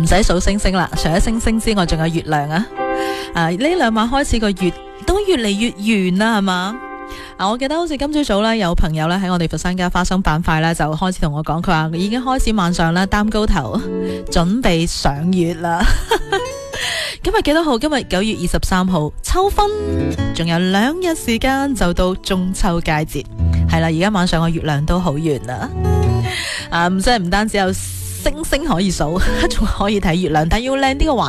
唔使數星星啦，除咗星星之外，仲有月亮啊！呢兩晚開始個月都越嚟越圓啦，係嘛？我記得好似今朝早咧，有朋友咧喺我哋佛山家花生板塊咧，就開始同我講，佢話已經開始晚上咧擔高頭，準備賞月啦。今日幾多號？今日9月23號，秋分，仲有2日時間就到中秋佳節。係啦，而家晚上個月亮都好圓啦。即係唔單止有星星可以數，仲可以睇月亮，但要靚啲嘅環